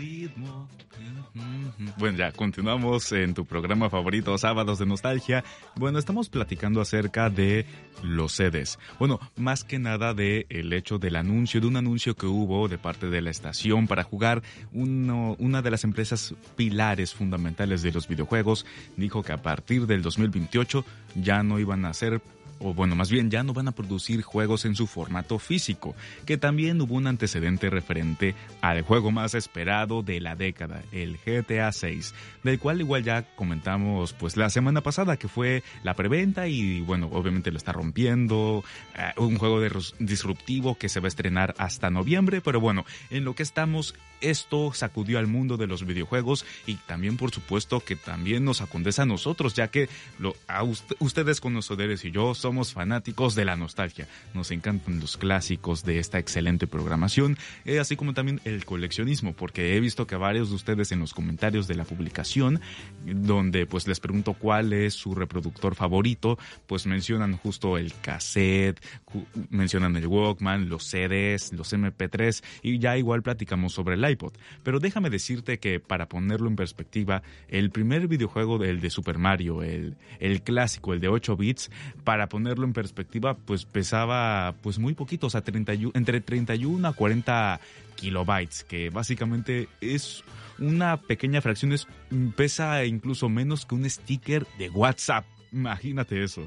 ritmo. Bueno, ya continuamos en tu programa favorito, Sábados de Nostalgia. Bueno, estamos platicando acerca de los CDs. Bueno, más que nada de el hecho de un anuncio que hubo de parte de la estación para jugar. Una de las empresas pilares fundamentales de los videojuegos dijo que a partir del 2028 ya no iban a hacer, o bueno, más bien ya no van a producir juegos en su formato físico, que también hubo un antecedente referente al juego más esperado de la década, el GTA 6, del cual igual ya comentamos pues la semana pasada, que fue la preventa y bueno, obviamente lo está rompiendo, un juego disruptivo que se va a estrenar hasta noviembre, pero bueno, en lo que estamos, esto sacudió al mundo de los videojuegos y también por supuesto que también nos acontece a nosotros, ya que ustedes conocedores y yo somos fanáticos de la nostalgia. Nos encantan los clásicos de esta excelente programación, así como también el coleccionismo, porque he visto que varios de ustedes en los comentarios de la publicación, donde pues les pregunto cuál es su reproductor favorito, pues mencionan justo el cassette, mencionan el Walkman, los CDs, los MP3 y ya igual platicamos sobre el iPod. Pero déjame decirte que para ponerlo en perspectiva, el primer videojuego de Super Mario, el clásico, el de 8 bits, para ponerlo en perspectiva, pues pesaba pues muy poquito, o sea, entre 31 a 40 kilobytes, que básicamente es una pequeña fracción, pesa incluso menos que un sticker de WhatsApp. Imagínate eso.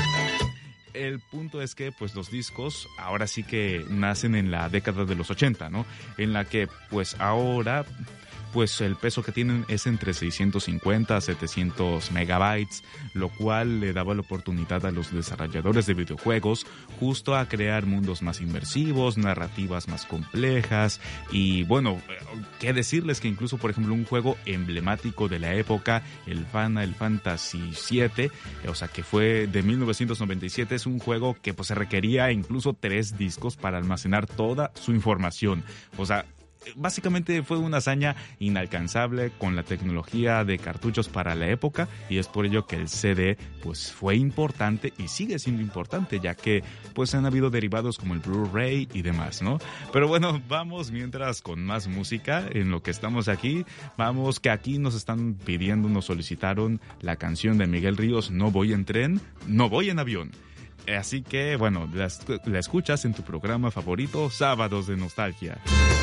El punto es que pues los discos ahora sí que nacen en la década de los 80, ¿no? En la que pues ahora pues el peso que tienen es entre 650 a 700 megabytes, lo cual le daba la oportunidad a los desarrolladores de videojuegos justo a crear mundos más inmersivos, narrativas más complejas y bueno, qué decirles que incluso por ejemplo un juego emblemático de la época, el Final Fantasy VII, o sea que fue de 1997, es un juego que pues se requería incluso 3 discos para almacenar toda su información, o sea, básicamente fue una hazaña inalcanzable con la tecnología de cartuchos para la época y es por ello que el CD pues fue importante y sigue siendo importante, ya que pues han habido derivados como el Blu-ray y demás, ¿no? Pero bueno, vamos mientras con más música en lo que estamos aquí. Vamos que aquí nos están pidiendo, nos solicitaron la canción de Miguel Ríos, No voy en tren, no voy en avión. Así que bueno, la escuchas en tu programa favorito, Sábados de Nostalgia.